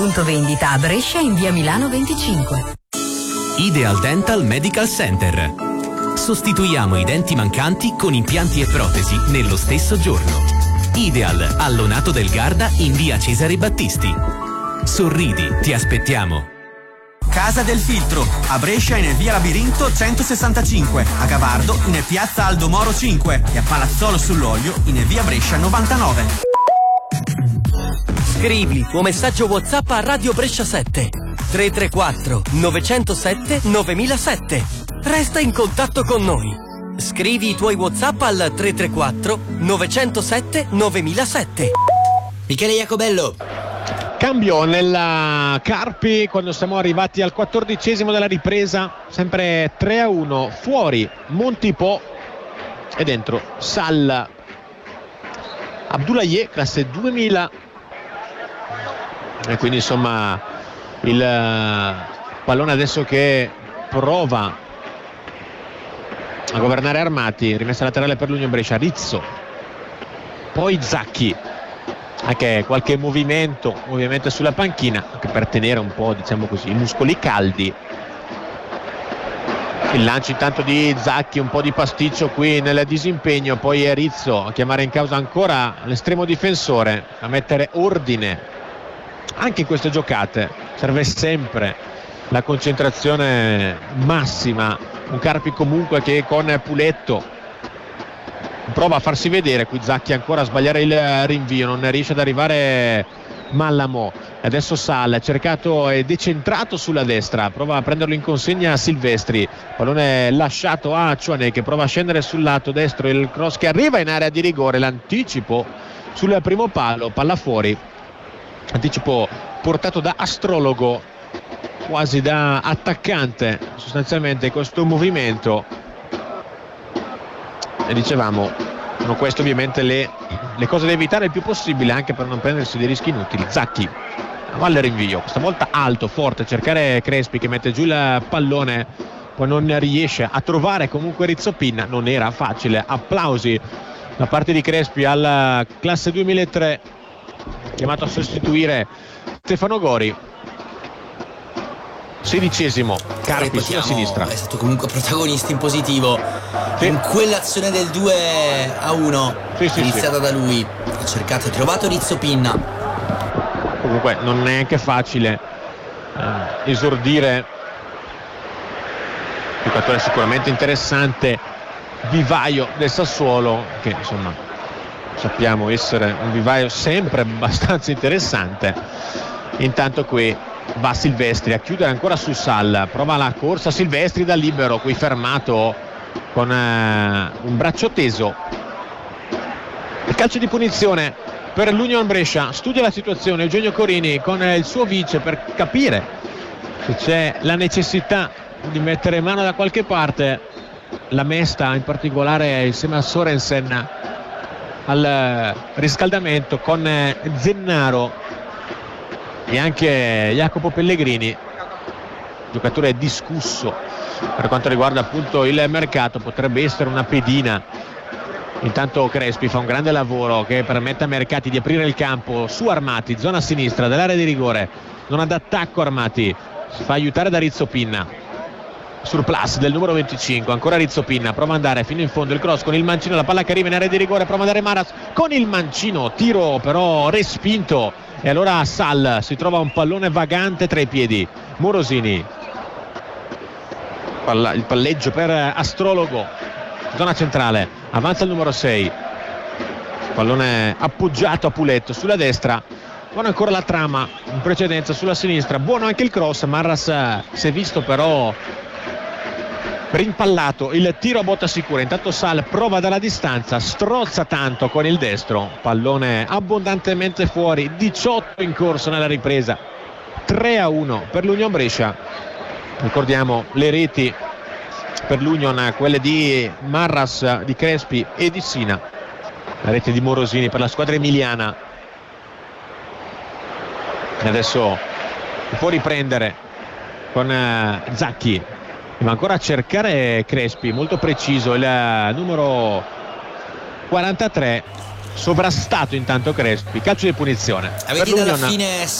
Punto vendita a Brescia in via Milano 25. Ideal Dental Medical Center. Sostituiamo i denti mancanti con impianti e protesi nello stesso giorno. Ideal a Lonato del Garda in via Cesare Battisti. Sorridi, ti aspettiamo. Casa del Filtro, a Brescia in via Labirinto 165, a Gavardo in piazza Aldo Moro 5 e a Palazzolo sull'Olio in via Brescia 99. Scrivi il tuo messaggio WhatsApp a Radio Brescia 7 334 907 9007. Resta in contatto con noi. Scrivi i tuoi WhatsApp al 334 907 9007. Michele Jacobello. Cambio nella Carpi quando siamo arrivati al 14° della ripresa, sempre 3-1, fuori Montipò e dentro Sal Abdoulaye, classe 2000. E quindi insomma il pallone adesso che prova a governare Armati, rimessa laterale per l'Union Brescia, Rizzo, poi Zacchi, anche qualche movimento ovviamente sulla panchina anche per tenere un po', diciamo così, i muscoli caldi. Il lancio intanto di Zacchi, un po' di pasticcio qui nel disimpegno, poi è Rizzo a chiamare in causa ancora l'estremo difensore, a mettere ordine anche in queste giocate. Serve sempre la concentrazione massima, un Carpi comunque che con Puletto prova a farsi vedere. Qui Zacchi ancora a sbagliare il rinvio, non riesce ad arrivare Mallamo. Adesso Sal, cercato e decentrato sulla destra, prova a prenderlo in consegna a Silvestri, pallone lasciato a Ciuane che prova a scendere sul lato destro, il cross che arriva in area di rigore, l'anticipo sul primo palo, palla fuori, anticipo portato da astrologo, quasi da attaccante sostanzialmente questo movimento. E dicevamo, sono queste ovviamente le cose da evitare il più possibile, anche per non prendersi dei rischi inutili. Zacchi va al rinvio, questa volta alto, forte, cercare Crespi che mette giù il pallone, poi non riesce a trovare comunque Rizzo Pinna, non era facile. Applausi da parte di Crespi alla classe 2003, chiamato a sostituire Stefano Gori. 16° Carpi sulla sinistra, è stato comunque protagonista in positivo in quell'azione del 2-1 iniziata da lui. Ha cercato e trovato Rizzo Pinna. Comunque non è neanche facile esordire. Giocatore sicuramente interessante, vivaio del Sassuolo, che insomma sappiamo essere un vivaio sempre abbastanza interessante. Intanto qui va Silvestri a chiudere ancora su Sal, prova la corsa Silvestri da libero, qui fermato con un braccio teso. Il calcio di punizione per l'Union Brescia. Studia la situazione Eugenio Corini con il suo vice per capire se c'è la necessità di mettere mano da qualche parte. La Mesta in particolare insieme a Sorensen al riscaldamento, con Zennaro e anche Jacopo Pellegrini, giocatore discusso per quanto riguarda appunto il mercato, potrebbe essere una pedina. Intanto Crespi fa un grande lavoro che permette a Mercati di aprire il campo su Armati, zona sinistra dell'area di rigore, zona d'attacco. Armati si fa aiutare da Rizzo Pinna, surplus del numero 25, ancora Rizzo Pinna, prova ad andare fino in fondo, il cross con il mancino, la palla che arriva in area di rigore, prova ad andare Maras con il mancino, tiro però respinto, e allora Sal si trova un pallone vagante tra i piedi. Morosini, il palleggio per Astrologo, zona centrale, avanza il numero 6, pallone appoggiato a Puletto sulla destra. Buona ancora la trama in precedenza sulla sinistra, buono anche il cross. Marras si è visto però rimpallato, il tiro a botta sicura. Intanto Sal prova dalla distanza, strozza tanto con il destro, pallone abbondantemente fuori. 18 in corso nella ripresa, 3-1 per l'Union Brescia. Ricordiamo le reti per l'Union, quelle di Marras, di Crespi e di Sina, la rete di Morosini per la squadra emiliana. E adesso può riprendere con Zacchi, ma ancora a cercare Crespi, molto preciso il numero 43, sovrastato intanto Crespi. Calcio di punizione. Avete dalla fine